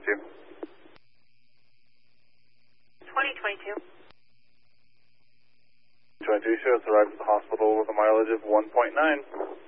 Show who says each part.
Speaker 1: 2022.
Speaker 2: 2022.
Speaker 1: 22 shows arrived at the hospital with a mileage of 1.9.